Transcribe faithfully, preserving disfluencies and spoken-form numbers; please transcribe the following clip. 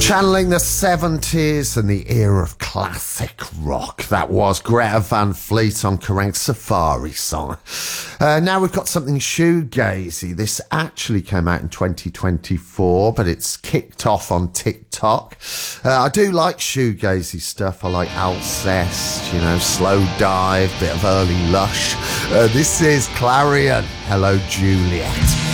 Channeling the seventies and the era of classic rock. That was Greta Van Fleet on Kerrang! Safari song. Uh, now we've got something shoegazy. This actually came out in twenty twenty-four, but it's kicked off on TikTok. Uh, I do like shoegazy stuff. I like Alcest, you know, Slow Dive, bit of early Lush. Uh, this is Clarion. Hello, Juliet.